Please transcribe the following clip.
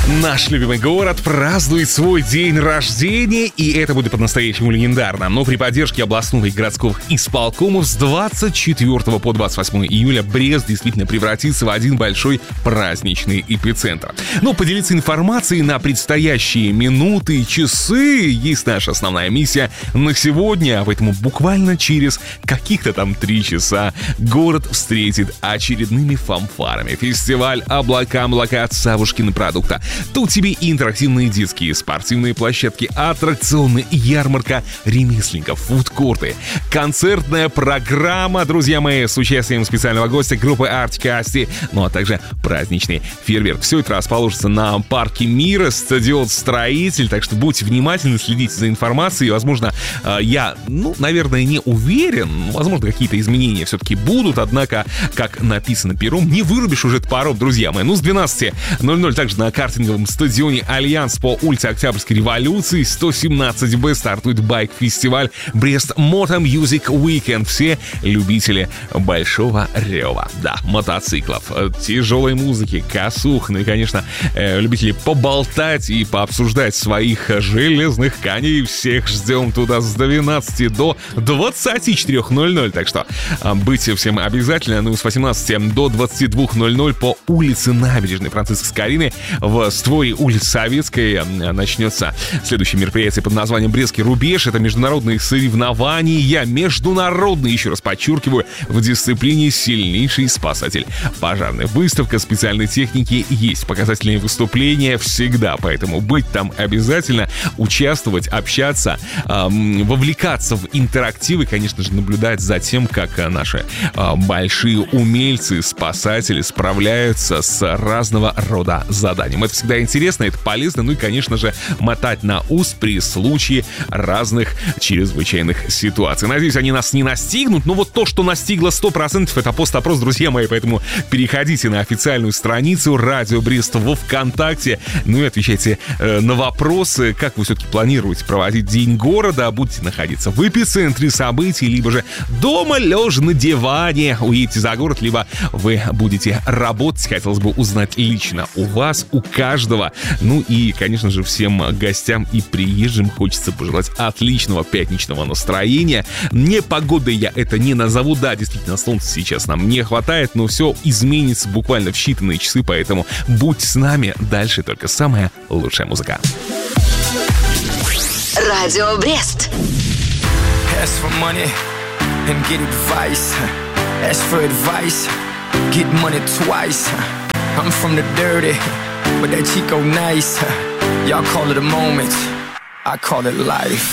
Наш любимый город празднует свой день рождения, и это будет по-настоящему легендарно. Но при поддержке областного и городских исполкомов с 24 по 28 июля Брест действительно превратится в один большой праздничный эпицентр. Но поделиться информацией на предстоящие минуты и часы есть наша основная миссия на сегодня. Поэтому буквально через каких-то там 3 часа город встретит очередными фанфарами. Фестиваль «Облака-млака» от Савушкина продукта. Тут тебе и интерактивные детские спортивные площадки, аттракционы, ярмарка ремесленников, фудкорты, концертная программа, друзья мои, с участием специального гостя группы Arctic Asti, ну а также праздничный фейерверк. Все это расположится на Парке Мира, стадион Строитель, так что будьте внимательны, следите за информацией. Возможно, я, наверное, не уверен, возможно, какие-то изменения все-таки будут, однако, как написано пером, не вырубишь уже топором, друзья мои. С 12:00 также на картинговом стадионе «Альянс» по улице Октябрьской революции 117Б стартует байк-фестиваль Брест Moto Music Weekend. Все любители большого рева, да, мотоциклов, тяжелой музыки, косух, ну и, конечно, любители поболтать и пообсуждать своих железных коней. Всех ждем туда с 12 до 24:00, так что быть всем обязательно. Ну и с 18 до 22:00 по улице Набережной Франциска Скорины в створе улицы Советской начнется следующее мероприятие под названием «Брестский рубеж». Это международные соревнования, международные, еще раз подчеркиваю, в дисциплине «Сильнейший спасатель пожарный». Выставка специальной техники, есть показательные выступления всегда, поэтому быть там обязательно, участвовать, общаться, вовлекаться в интерактивы, конечно же, наблюдать за тем, как наши большие умельцы, спасатели справляются с разного рода заданиями. Это всегда интересно, это полезно, ну и, конечно же, мотать на ус при случае разных чрезвычайных ситуаций. Надеюсь, они нас не настигнут, но вот то, что настигло 100%, это пост-опрос, друзья мои, поэтому переходите на официальную страницу Радио Брест во ВКонтакте, ну и отвечайте на вопросы, как вы все-таки планируете проводить День города, будете находиться в эпицентре событий, либо же дома, лежа на диване, уедете за город, либо вы будете работать. Хотелось бы узнать лично у вас, у каждого. Ну и, конечно же, всем гостям и приезжим хочется пожелать отличного пятничного настроения. Непогодой я это не назову. Да, действительно, солнца сейчас нам не хватает, но все изменится буквально в считанные часы, поэтому будьте с нами. Дальше только самая лучшая музыка. Радио Брест. Ask for money and get advice. Ask for advice, get money twice. I'm from the dirty, but that Chico nice. Y'all call it a moment, I call it life.